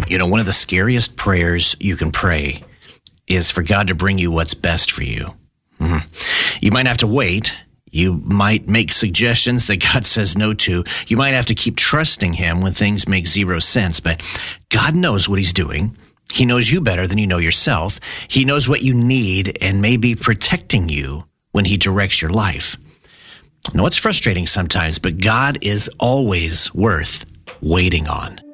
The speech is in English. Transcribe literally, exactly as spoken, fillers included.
You know, one of the scariest prayers you can pray is for God to bring you what's best for you. Mm-hmm. You might have to wait. You might make suggestions that God says no to. You might have to keep trusting him when things make zero sense. But God knows what he's doing. He knows you better than you know yourself. He knows what you need and may be protecting you when he directs your life. I know it's frustrating sometimes, but God is always worth waiting on.